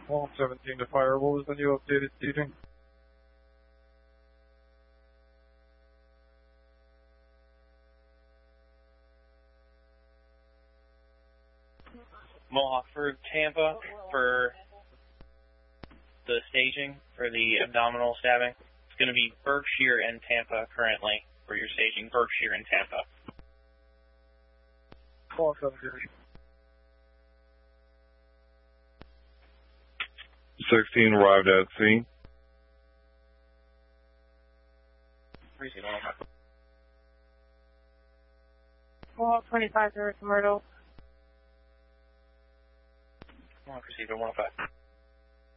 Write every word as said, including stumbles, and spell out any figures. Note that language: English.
one seventeen to fire. What was the new updated seating? Mohawk for Tampa for the staging for the abdominal stabbing. It's going to be Berkshire and Tampa currently for your staging. Berkshire and Tampa. one seventeen. sixteen arrived at scene. Well, twenty-five to Myrtle. Come on, proceed to one oh five.